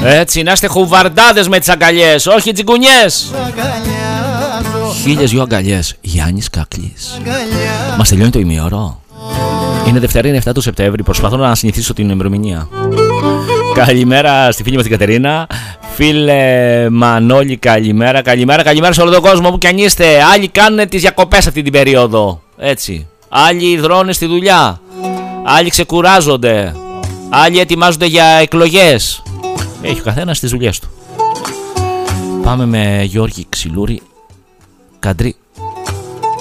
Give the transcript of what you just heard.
Έτσι, να είστε χουβαρντάδες με τις αγκαλιές, όχι τσιγκουνιές. Χίλιες δυο αγκαλιές. Γιάννης Κακλής. Μας τελειώνει το ημιώρο. Είναι Δευτέρα, 7 του Σεπτέμβρη. Προσπαθώ να συνηθίσω την ημερομηνία. Καλημέρα στη φίλη μας την Κατερίνα. Φίλε Μανώλη, καλημέρα. Καλημέρα σε όλο τον κόσμο που κι αν είστε. Άλλοι κάνουν τις διακοπές αυτή την περίοδο. Έτσι. Άλλοι δρώνε στη δουλειά. Άλλοι ξεκουράζονται. Άλλοι ετοιμάζονται για εκλογές. Έχει ο καθένας τις δουλειές του. Πάμε με Γιώργη Ξυλούρη. Καντρί.